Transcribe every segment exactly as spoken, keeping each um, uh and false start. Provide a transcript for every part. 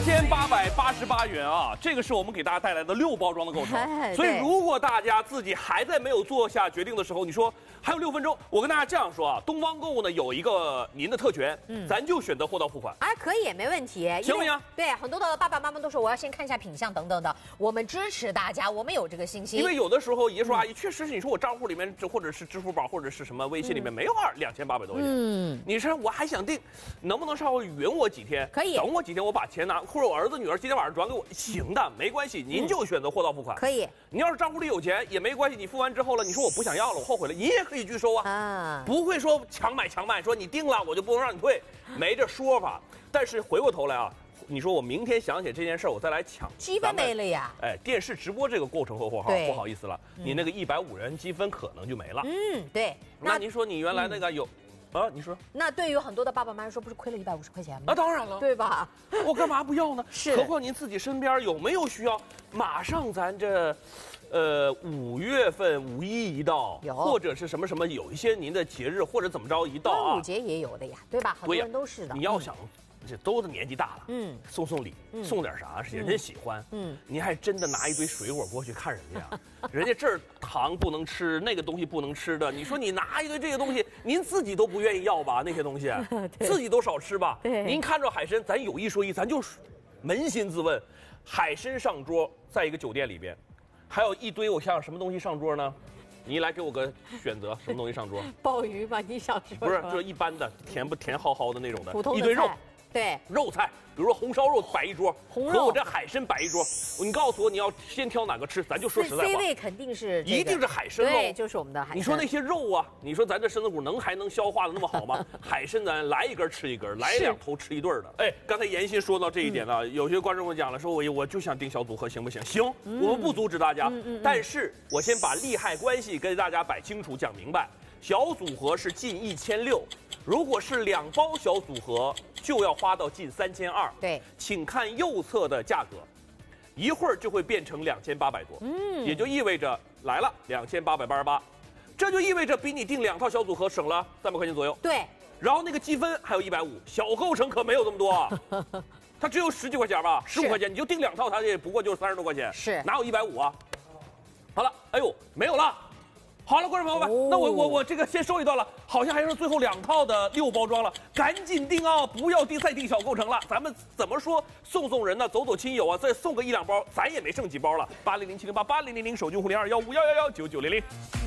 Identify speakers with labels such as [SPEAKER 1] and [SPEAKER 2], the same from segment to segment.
[SPEAKER 1] 千八百八十八元啊，这个是我们给大家带来的六包装的构成。
[SPEAKER 2] 哎
[SPEAKER 1] 所以如果大家自己还在没有做下决定的时候，你说还有六分钟，我跟大家这样说啊，东方购物呢有一个您的特权，嗯，咱就选择货到付款。
[SPEAKER 2] 哎，可以，没问题，
[SPEAKER 1] 行不行？
[SPEAKER 2] 对，很多的爸爸妈妈都说我要先看一下品相等等的，我们支持大家，我们有这个信心。
[SPEAKER 1] 因为有的时候爷叔阿姨确实是，你说我账户里面或者是支付宝或者是什么微信里面没有二两千八百多块钱，嗯，你说我还想定，能不能稍微匀我几天？
[SPEAKER 2] 可以，
[SPEAKER 1] 等我几天，我把钱拿，或者我儿子女儿今天晚上转给我，行的，没关系，您就选择货到付款。
[SPEAKER 2] 可以，
[SPEAKER 1] 你要是账户里有钱也没关系，你付完之后了，你说我不想要了，我后悔了，你也可以拒收啊，啊，不会说强买强卖，说你定了我就不能让你退，没这说法。但是回过头来啊。你说我明天想起这件事儿，我再来抢
[SPEAKER 2] 积分没了呀？
[SPEAKER 1] 哎，电视直播这个过程后，哈，不好意思了，你那个一百五元积分可能就没了。
[SPEAKER 2] 嗯，对。
[SPEAKER 1] 那您说你原来那个有，
[SPEAKER 2] 嗯、
[SPEAKER 1] 啊？你说？
[SPEAKER 2] 那对于很多的爸爸妈妈说，不是亏了一百五十块钱吗？
[SPEAKER 1] 啊，当然了，
[SPEAKER 2] 对吧？
[SPEAKER 1] 我干嘛不要呢？
[SPEAKER 2] 是。
[SPEAKER 1] 何况您自己身边有没有需要？马上咱这。呃，五月份五一一到，
[SPEAKER 2] 有
[SPEAKER 1] 或者是什么什么，有一些您的节日或者怎么着一到啊，
[SPEAKER 2] 端午节也有的呀，对吧？很多人都是的。
[SPEAKER 1] 你要想，这都是年纪大了，嗯，送送礼，
[SPEAKER 2] 嗯、
[SPEAKER 1] 送点啥，人家喜欢，嗯，您还真的拿一堆水果过去看人家呀，人家这儿糖不能吃，那个东西不能吃的，你说你拿一堆这些东西，您自己都不愿意要吧？那些东西，自己都少吃吧。您看着海参，咱有一说一，咱就扪心自问，海参上桌，在一个酒店里边。还有一堆，我想想什么东西上桌呢？你来给我个选择，什么东西上桌？
[SPEAKER 2] 鲍鱼吧，你想说？
[SPEAKER 1] 不是，就是一般的，甜不甜蒿蒿的那种的，
[SPEAKER 2] 普通的
[SPEAKER 1] 一堆肉，
[SPEAKER 2] 对，
[SPEAKER 1] 肉菜，比如说红烧肉摆一桌，
[SPEAKER 2] 红肉
[SPEAKER 1] 和我这海参摆一桌，你告诉我你要先挑哪个吃，咱就说实在话
[SPEAKER 2] ，C 位肯定是、这个、
[SPEAKER 1] 一定是海参喽，
[SPEAKER 2] 对，就是我们的海参。
[SPEAKER 1] 你说那些肉啊，你说咱这身子骨能还能消化的那么好吗？海参咱来一根吃一根，来两头吃一对的。哎，刚才妍希说到这一点呢，嗯、有些观众跟我讲了，说我我就想定小组合，行不行？行，嗯、我们不阻止大家，嗯嗯嗯、但是我先把利害关系跟大家摆清楚，讲明白。小组合是近一千六，如果是两包小组合，就要花到近三千二。
[SPEAKER 2] 对，
[SPEAKER 1] 请看右侧的价格，一会儿就会变成两千八百多。嗯，也就意味着来了两千八百八十八，这就意味着比你订两套小组合省了三百块钱左右。
[SPEAKER 2] 对，
[SPEAKER 1] 然后那个积分还有一百五，小构成可没有这么多啊，它只有十几块钱吧，十五块钱，你就订两套，它也不过就是三十多块钱，
[SPEAKER 2] 是
[SPEAKER 1] 哪有一百五啊？好了，哎呦，没有了。好了，观众朋友们，哦、那我我我这个先收一段了，好像还剩最后两套的六包装了，赶紧订啊，不要订再订小构成了。咱们怎么说送送人呢？走走亲友啊，再送个一两包，咱也没剩几包了。八零零七零八八零零零手机户零二幺五幺幺幺九九零零。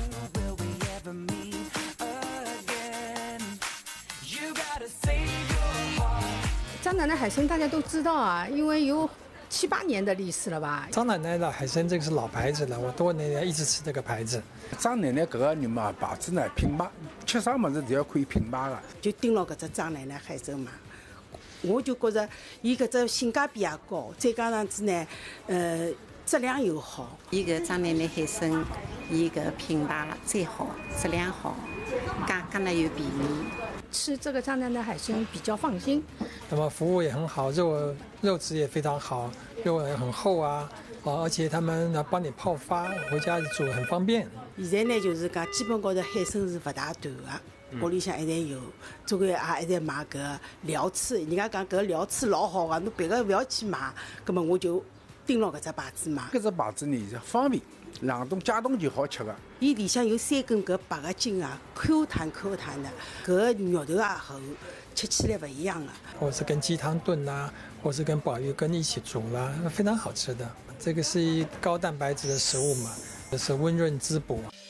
[SPEAKER 3] 张奶奶海参大家都知道啊，因为有七八年的历史了吧？
[SPEAKER 4] 张奶奶的海参这个是老牌子了，我多年来一直吃这个牌子。
[SPEAKER 5] 张奶奶搿个人嘛，牌子呢品牌，吃啥物事侪要看品牌的。
[SPEAKER 6] 就盯牢搿只张奶奶海参嘛，我就觉着伊搿只性价比也高，再加上子呢，呃，质量又好。
[SPEAKER 7] 伊搿张奶奶海参，伊搿品牌最好，质量好，价格呢又便宜。
[SPEAKER 3] 吃这个张奶奶海参比较放心。
[SPEAKER 4] 那么服务也很好，肉肉质也非常好，肉也很厚啊，哦，而且他们呢帮你泡发，回家煮很方便。
[SPEAKER 6] 现在呢就是讲，基本高头海参是勿大断的，屋里向一直有，总归也一直买搿料翅，人家讲搿料翅老好个，侬别个勿要去买，葛末我就盯牢搿只牌子买。
[SPEAKER 5] 搿只牌子呢是方便，冷冻解冻就好吃个。
[SPEAKER 6] 伊里向有三根搿白个筋啊，Q 弹 Q 弹的，搿肉头也厚，吃起来勿一样的。
[SPEAKER 4] 或是跟鸡汤炖啦，或是跟鲍鱼羹一起煮啦，非常好吃的。这个是高蛋白质的食物嘛，是温润滋补。